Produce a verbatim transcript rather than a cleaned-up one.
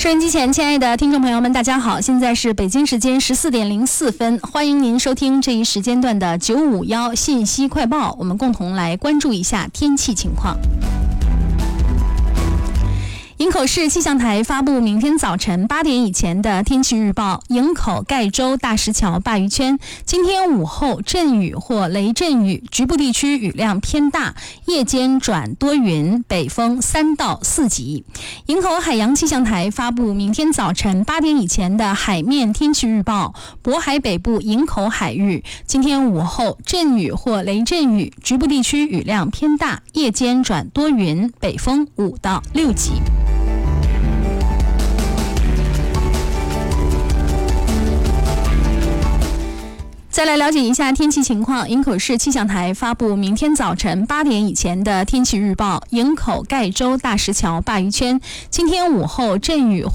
收音机前，亲爱的听众朋友们，大家好！现在是北京时间十四点零四分，欢迎您收听这一时间段的九五一信息快报。我们共同来关注一下天气情况。营口市气象台发布明天早晨八点以前的天气预报：营口、盖州、大石桥、鲅鱼圈，今天午后阵雨或雷阵雨，局部地区雨量偏大，夜间转多云，北风三到四级。营口海洋气象台发布明天早晨八点以前的海面天气预报：渤海北部营口海域，今天午后阵雨或雷阵雨，局部地区雨量偏大，夜间转多云，北风五到六级。再来了解一下天气情况。营口市气象台发布明天早晨八点以前的天气预报：营口、盖州、大石桥、鲅鱼圈，今天午后阵雨